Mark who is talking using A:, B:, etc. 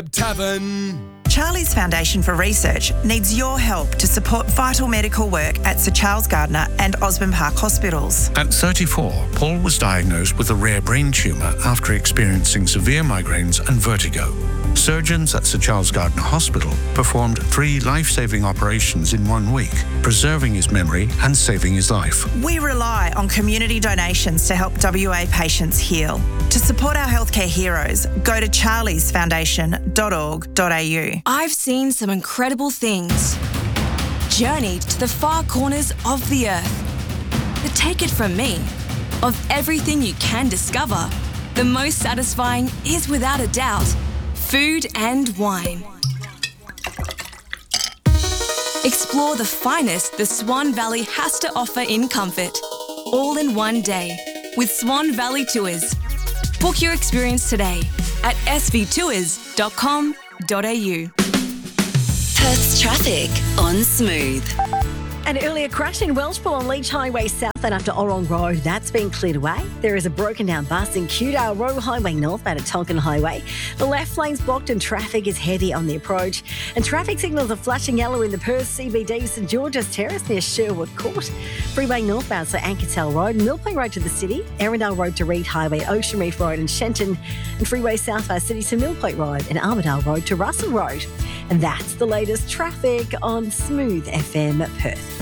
A: Kebab Tavern.
B: Charlie's Foundation for Research needs your help to support vital medical work at Sir Charles Gardner and Osborne Park hospitals.
C: At 34, Paul was diagnosed with a rare brain tumour after experiencing severe migraines and vertigo. Surgeons at Sir Charles Gardner Hospital performed 3 life-saving operations in 1 week, preserving his memory and saving his life.
B: We rely on community donations to help WA patients heal. To support our healthcare heroes, go to charliesfoundation.org.au.
D: I've seen some incredible things. Journeyed to the far corners of the earth. But take it from me, of everything you can discover, the most satisfying is without a doubt food and wine. Explore the finest the Swan Valley has to offer in comfort, all in one day, with Swan Valley Tours. Book your experience today at svtours.com.au.
E: Perth's traffic on Smooth.
F: An earlier crash in Welshpool on Leach Highway South and after Orong Road. That's been cleared away. There is a broken down bus in Kewdale Road Highway northbound at Tonkin Highway. The left lane's blocked and traffic is heavy on the approach. And traffic signals are flashing yellow in the Perth CBD, St George's Terrace near Sherwood Court. Freeway northbound, so Ankersell Road, Millpoint Road to the city, Arundel Road to Reed Highway, Ocean Reef Road and Shenton, and Freeway southbound City to Millpoint Road and Armidale Road to Russell Road. And that's the latest traffic on Smooth FM Perth.